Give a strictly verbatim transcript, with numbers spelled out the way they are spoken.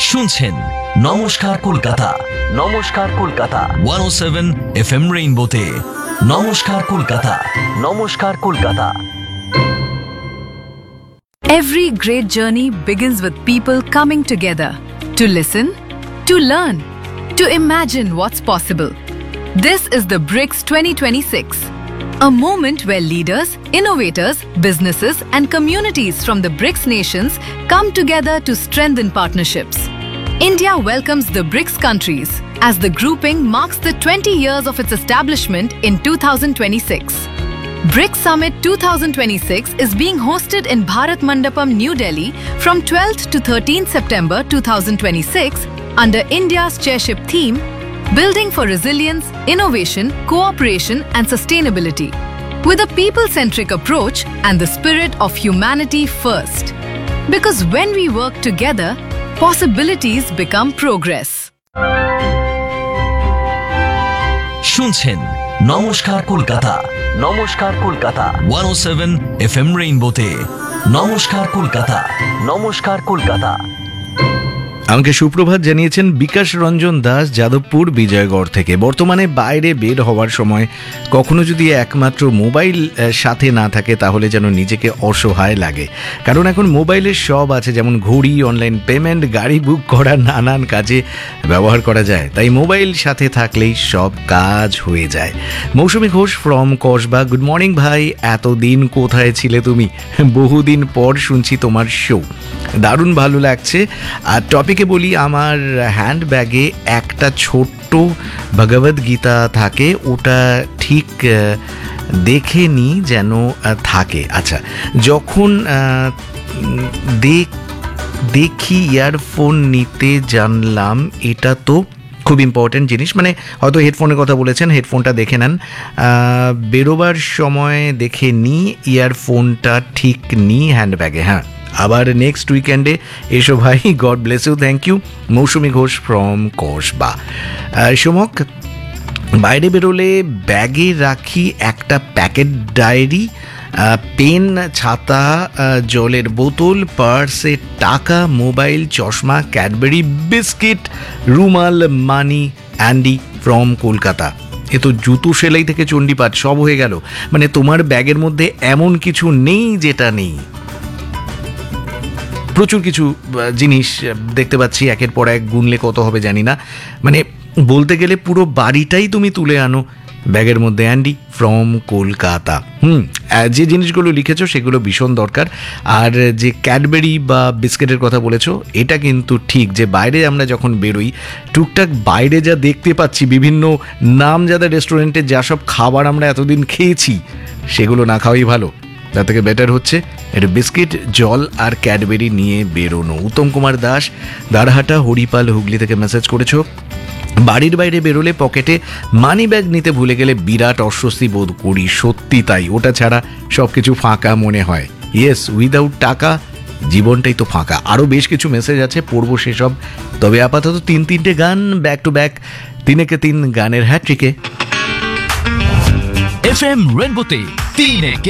শুনছেন নমস্কার কলকাতা, নমস্কার কলকাতা ওয়ান ও সেভেন এফ এম রেইনবোতে। নমস্কার কলকাতা, নমস্কার Kolkata. Every great journey begins with people coming together to listen, to learn, to imagine what's possible. This is the BRICS twenty twenty-six, a moment where leaders, innovators, businesses and communities from the BRICS nations come together to strengthen partnerships. India welcomes the BRICS countries as the grouping marks the twenty years of its establishment in two thousand twenty-six. BRICS Summit twenty twenty-six is being hosted in Bharat Mandapam, New Delhi from twelfth to thirteenth September twenty twenty-six under India's chairship theme, Building for Resilience, Innovation, Cooperation and Sustainability, with a people-centric approach and the spirit of humanity first. Because when we work together, possibilities become progress. শুনছেন নমস্কার কলকাতা, নমস্কার Kolkata one ও seven F M রেইনবোতে। নমস্কার কলকাতা, নমস্কার কলকাতা। আমাকে সুপ্রভাত জানিয়েছেন বিকাশ রঞ্জন দাস, যাদবপুর বিজয়গড় থেকে। বর্তমানে বাইরে বের হওয়ার সময় কখনো যদি একমাত্র মোবাইল সাথে না থাকে তাহলে যেন নিজেকে অসহায় লাগে, কারণ এখন মোবাইলের সব আছে, যেমন ঘড়ি, অনলাইন পেমেন্ট, গাড়ি বুক করা, নানান কাজে ব্যবহার করা যায়। তাই মোবাইল সাথে থাকলেই সব কাজ হয়ে যায়। মৌসুমী Ghosh from Kasba, good morning ভাই, এতদিন কোথায় ছিলে তুমি? বহুদিন পর শুনছি তোমার শো, দারুণ ভালো লাগছে। আর টপিকে বলি, আমার হ্যান্ড ব্যাগে একটা ছোট্ট ভগবদ গীতা থাকে, ওটা ঠিক দেখে নি যেন থাকে। আচ্ছা, যখন দেখ দেখি ইয়ারফোন নিতে জানলাম, এটা তো খুব ইম্পর্টেন্ট জিনিস, মানে হয়তো হেডফোনের কথা বলেছেন, হেডফোনটা দেখে নেন। বেরোবার সময় দেখে নি ইয়ারফোনটা ঠিক নি হ্যান্ডব্যাগে। হ্যাঁ, আবার নেক্সট উইকেন্ডে এসো ভাই, god bless you, thank you. Mousumi Ghosh from Kasba. সমক, বাইরে বেরোলে ব্যাগে রাখি একটা প্যাকেট ডায়েরি, পেন, ছাতা, জলের বোতল, পার্সে টাকা, মোবাইল, চশমা, ক্যাডবেরি, বিস্কিট, রুমাল, মানি। Andy from Kolkata. এ তো জুতো সেলাই থেকে চণ্ডীপাঠ সব হয়ে গেল, মানে তোমার ব্যাগের মধ্যে এমন কিছু নেই যেটা নেই। প্রচুর কিছু জিনিস দেখতে পাচ্ছি, একের পর এক গুনলে কত হবে জানি না, মানে বলতে গেলে পুরো বাড়িটাই তুমি তুলে আনো ব্যাগের মধ্যে। Andy from Kolkata. হুম যে জিনিসগুলো লিখেছো সেগুলো ভীষণ দরকার। আর যে ক্যাডবেরি বা বিস্কিটের কথা বলেছো, এটা কিন্তু ঠিক যে বাইরে আমরা যখন বেরোই, টুকটাক বাইরে যা দেখতে পাচ্ছি, বিভিন্ন নাম যাদের রেস্টুরেন্টে যা সব খাবার আমরা এতদিন খেয়েছি, সেগুলো না খাওয়াই ভালো। তার থেকে বেটার হচ্ছে একটু বিস্কিট, জল আর ক্যাডবেরি নিয়ে বেরোনো। উত্তম কুমার দাস, দারহাটা, হরিপাল, হুগলি থেকে মেসেজ করেছো। বাড়ির বাইরে বেরোলে পকেটে মানি ব্যাগ নিতে ভুলে গেলে বিরাট অস্বস্তি বোধ করি, সত্যি তাই। ওটা ছাড়া সব কিছু ফাঁকা মনে হয়। ইয়েস, উইদাউট টাকা জীবনটাই তো ফাঁকা। আরও বেশ কিছু মেসেজ আছে, পড়বো সেসব। তবে আপাতত তিন তিনটে গান ব্যাক টু ব্যাক, তিনেকে তিন গানের হ্যাট্রিকে। F M রেইনবোতে তিনেকে